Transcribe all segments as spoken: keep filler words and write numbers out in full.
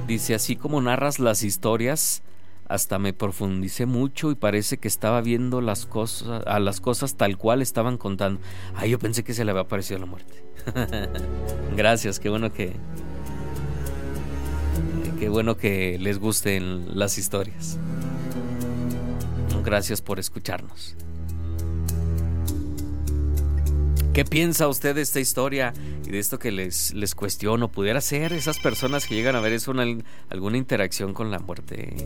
Dice, así como narras las historias, hasta me profundicé mucho y parece que estaba viendo las cosas, a las cosas tal cual estaban contando. Ay, yo pensé que se le había aparecido la muerte. Gracias, qué bueno que qué bueno que les gusten las historias. Gracias por escucharnos. ¿Qué piensa usted de esta historia y de esto que les, les cuestiono? ¿Pudiera ser esas personas que llegan a ver eso una, alguna interacción con la muerte?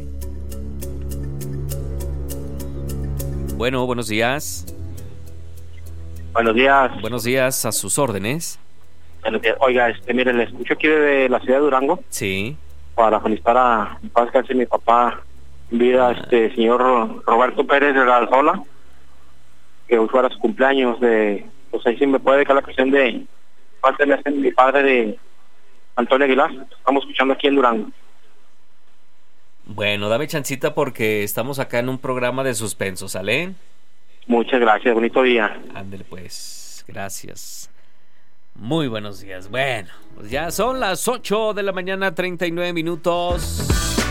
Bueno, buenos días. Buenos días. Buenos días, a sus órdenes. Buenos días. Oiga, este, mire, le escucho aquí de la ciudad de Durango. Sí. Para felicitar a paz que hace mi papá en vida, ah. este señor Roberto Pérez de la Alzola, que hoy fuera su cumpleaños. De pues ahí sí me puede dejar la cuestión de parte me hace mi padre de Antonio Aguilar. Estamos escuchando aquí en Durango. Bueno, dame chancita porque estamos acá en un programa de suspenso, ¿sale? Muchas gracias, bonito día. Ándale pues, gracias. Muy buenos días. Bueno, pues ya son las ocho de la mañana, treinta y nueve minutos.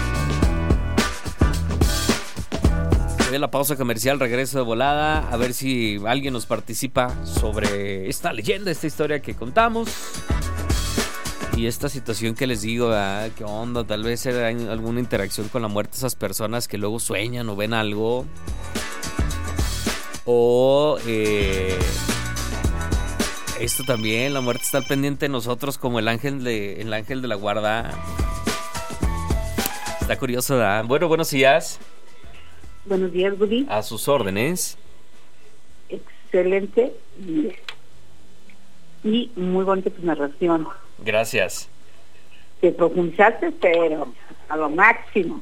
Voy a la pausa comercial, regreso de volada, a ver si alguien nos participa sobre esta leyenda, esta historia que contamos. Y esta situación que les digo, ¿verdad? ¿Qué onda? Tal vez era alguna interacción con la muerte, esas personas que luego sueñan o ven algo. O eh, esto también, la muerte está al pendiente de nosotros como el ángel de, el ángel de la guarda. Está curioso, ¿verdad? Bueno, buenos días. Buenos días, Woody. A sus órdenes. Excelente y, y muy bonita tu narración. Gracias. Te profundizaste, pero a lo máximo.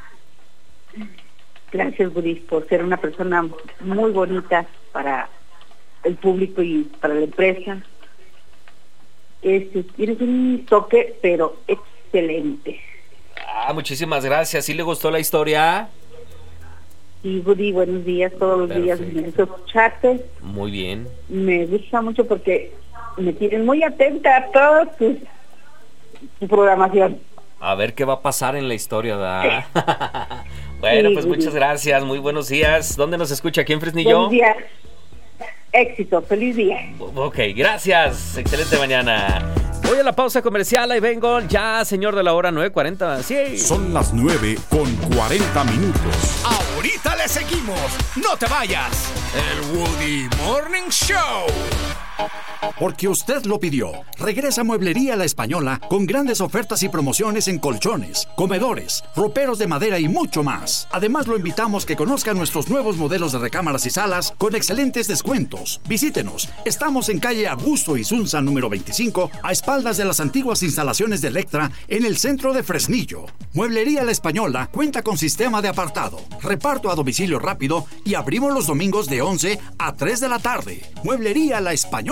Gracias, Woody, por ser una persona muy bonita para el público y para la empresa. Este, tienes un toque, pero excelente. Ah, muchísimas gracias. ¿Sí le gustó la historia? Sí, Woody, buenos días, todos los Perfecto. días me gusta escucharte. Muy bien. Me gusta mucho porque me tienes muy atenta a toda tu, tu programación. A ver qué va a pasar en la historia, ¿verdad? Bueno, sí, pues Woody. Muchas gracias, muy buenos días. ¿Dónde nos escucha? ¿Aquí en Fresnillo? Buenos días. Éxito, feliz día. Ok, gracias, excelente mañana. Voy a la pausa comercial, ahí vengo ya, señor de la hora, nueve cuarenta. Sí. Son las nueve con cuarenta minutos. Ahorita le seguimos, no te vayas. El Woody Morning Show. Porque usted lo pidió. Regresa Mueblería La Española con grandes ofertas y promociones en colchones, comedores, roperos de madera y mucho más. Además, lo invitamos que conozca nuestros nuevos modelos de recámaras y salas con excelentes descuentos. Visítenos. Estamos en calle Augusto Isunza número veinticinco, a espaldas de las antiguas instalaciones de Electra, en el centro de Fresnillo. Mueblería La Española cuenta con sistema de apartado, reparto a domicilio rápido y abrimos los domingos de once a tres de la tarde. Mueblería La Española.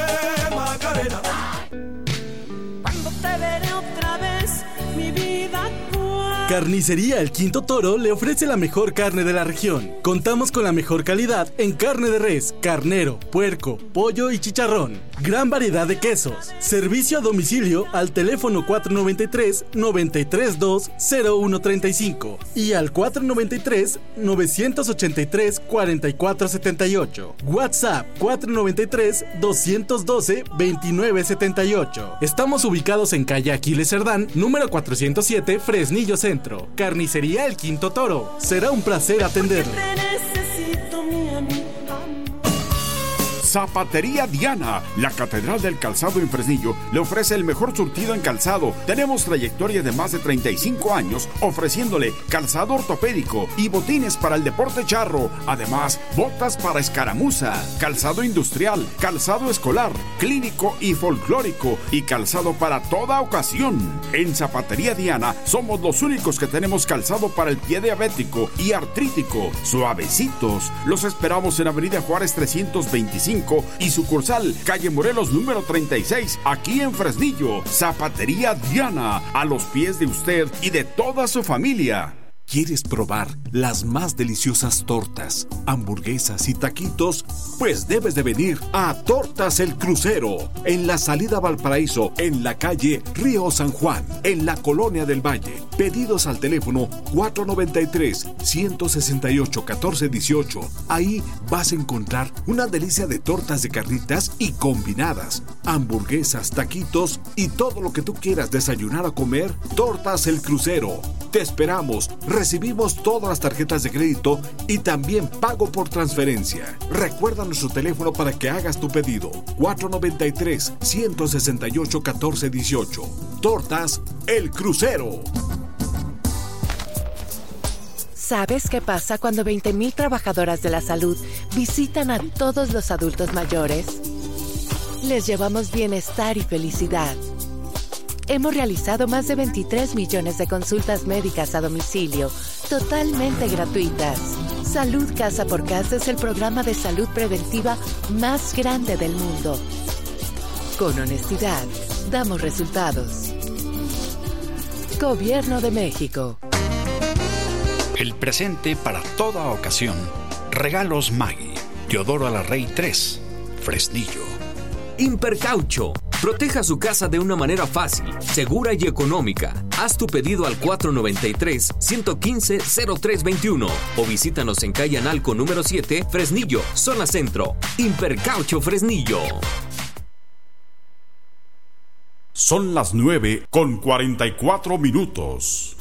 Cuando te veré otra vez, mi vida. Carnicería El Quinto Toro le ofrece la mejor carne de la región. Contamos con la mejor calidad en carne de res, carnero, puerco, pollo y chicharrón. Gran variedad de quesos. Servicio a domicilio al teléfono cuatro noventa y tres, noventa y tres dos, cero uno treinta y cinco y al cuatro noventa y tres, novecientos ochenta y tres, cuarenta y cuatro setenta y ocho. WhatsApp cuatro noventa y tres, doscientos doce, veintinueve setenta y ocho. Estamos ubicados en calle Aquiles Cerdán, número cuatrocientos siete, Fresnillo Centro. Carnicería El Quinto Toro. Será un placer atenderle. Zapatería Diana, la catedral del calzado en Fresnillo, le ofrece el mejor surtido en calzado. Tenemos trayectoria de más de treinta y cinco años ofreciéndole calzado ortopédico y botines para el deporte charro. Además, botas para escaramuza, calzado industrial, calzado escolar, clínico y folclórico y calzado para toda ocasión. En Zapatería Diana somos los únicos que tenemos calzado para el pie diabético y artrítico. Suavecitos. Los esperamos en Avenida Juárez trescientos veinticinco y sucursal calle Morelos número treinta y seis, aquí en Fresnillo. Zapatería Diana, a los pies de usted y de toda su familia. ¿Quieres probar las más deliciosas tortas, hamburguesas y taquitos? Pues debes de venir a Tortas El Crucero, en la salida a Valparaíso, en la calle Río San Juan, en la Colonia del Valle. Pedidos al teléfono cuatro noventa y tres, ciento sesenta y ocho, catorce dieciocho. Ahí vas a encontrar una delicia de tortas de carnitas y combinadas, hamburguesas, taquitos y todo lo que tú quieras desayunar o comer. Tortas El Crucero. Te esperamos. Recibimos todas las tarjetas de crédito y también pago por transferencia. Recuerda nuestro teléfono para que hagas tu pedido. cuatro noventa y tres, ciento sesenta y ocho, catorce dieciocho. Tortas El Crucero. ¿Sabes qué pasa cuando veinte mil trabajadoras de la salud visitan a todos los adultos mayores? Les llevamos bienestar y felicidad. Hemos realizado más de veintitrés millones de consultas médicas a domicilio, totalmente gratuitas. Salud Casa por Casa es el programa de salud preventiva más grande del mundo. Con honestidad, damos resultados. Gobierno de México. El presente para toda ocasión. Regalos Maggi. Teodoro Alarrey tres. Fresnillo. Impercaucho. Proteja su casa de una manera fácil, segura y económica. Haz tu pedido al cuatro noventa y tres, ciento quince, cero tres veintiuno o visítanos en calle Analco número siete, Fresnillo, zona centro. Impercaucho Fresnillo. Son las nueve con cuarenta y cuatro minutos.